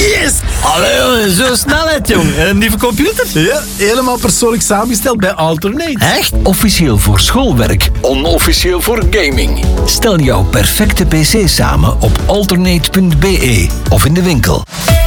Yes! Allee, jongen, zo snelheid, jong. Een nieuwe computer? Ja, helemaal persoonlijk samengesteld bij Alternate. Echt? Officieel voor schoolwerk, onofficieel voor gaming. Stel jouw perfecte pc samen op alternate.be of in de winkel.